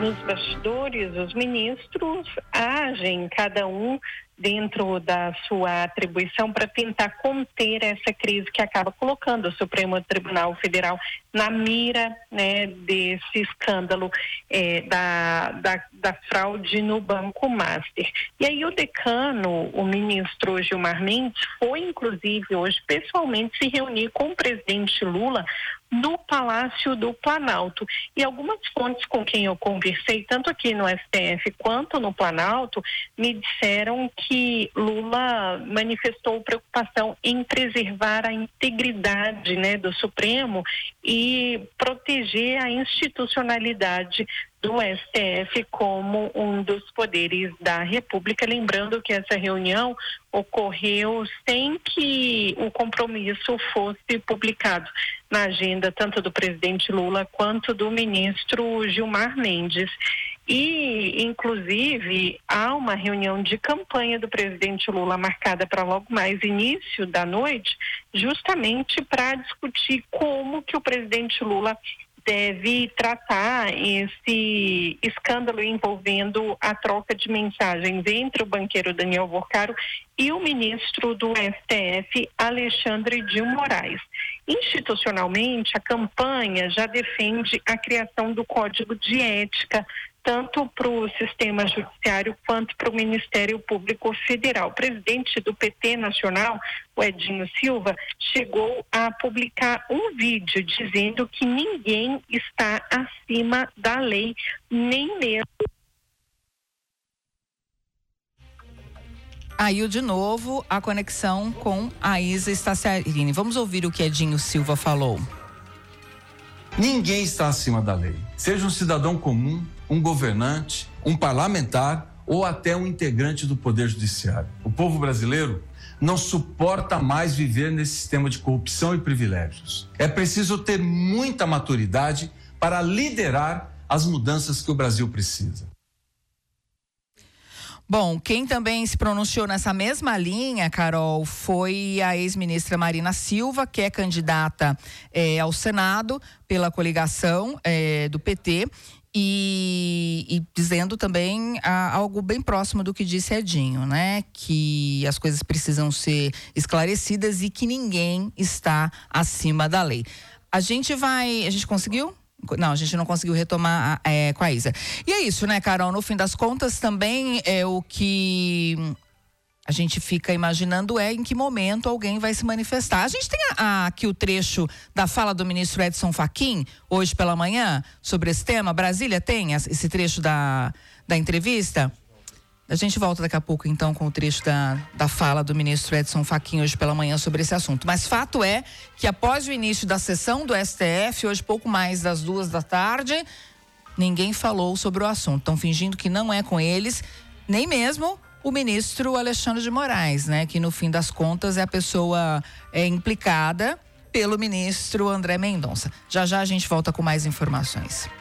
nos bastidores, os ministros agem, cada um dentro da sua atribuição, para tentar conter essa crise que acaba colocando o Supremo Tribunal Federal na mira, né, desse escândalo da fraude no Banco Master. E aí o decano, o ministro Gilmar Mendes, foi inclusive hoje pessoalmente se reunir com o presidente Lula no Palácio do Planalto. E algumas fontes com quem eu conversei, tanto aqui no STF quanto no Planalto, me disseram que Lula manifestou preocupação em preservar a integridade, né, do Supremo e proteger a institucionalidade do STF como um dos poderes da República. Lembrando que essa reunião ocorreu sem que o compromisso fosse publicado na agenda tanto do presidente Lula quanto do ministro Gilmar Mendes. E, inclusive, há uma reunião de campanha do presidente Lula marcada para logo mais início da noite, justamente para discutir como que o presidente Lula deve tratar esse escândalo envolvendo a troca de mensagens entre o banqueiro Daniel Vorcaro e o ministro do STF, Alexandre de Moraes. Institucionalmente, a campanha já defende a criação do Código de Ética, tanto para o sistema judiciário quanto para o Ministério Público Federal. O presidente do PT Nacional, o Edinho Silva, chegou a publicar um vídeo dizendo que ninguém está acima da lei, nem mesmo. Aí, de novo, a conexão com a Isa Staciarini. Vamos ouvir o que Edinho Silva falou. Ninguém está acima da lei. Seja um cidadão comum, um governante, um parlamentar ou até um integrante do Poder Judiciário. O povo brasileiro não suporta mais viver nesse sistema de corrupção e privilégios. É preciso ter muita maturidade para liderar as mudanças que o Brasil precisa. Bom, quem também se pronunciou nessa mesma linha, Carol, foi a ex-ministra Marina Silva, que é candidata ao Senado pela coligação do PT. E dizendo também algo bem próximo do que disse Edinho, né? Que as coisas precisam ser esclarecidas e que ninguém está acima da lei. A gente conseguiu? Não, a gente não conseguiu retomar com a Isa. E é isso, né, Carol? No fim das contas, também é o que a gente fica imaginando em que momento alguém vai se manifestar. A gente tem aqui o trecho da fala do ministro Edson Fachin, hoje pela manhã, sobre esse tema. Brasília tem esse trecho da entrevista? A gente volta daqui a pouco, então, com o trecho da fala do ministro Edson Fachin hoje pela manhã sobre esse assunto. Mas fato é que após o início da sessão do STF, hoje pouco mais das 14h, ninguém falou sobre o assunto. Estão fingindo que não é com eles, nem mesmo o ministro Alexandre de Moraes, né? Que no fim das contas é a pessoa implicada pelo ministro André Mendonça. Já já a gente volta com mais informações.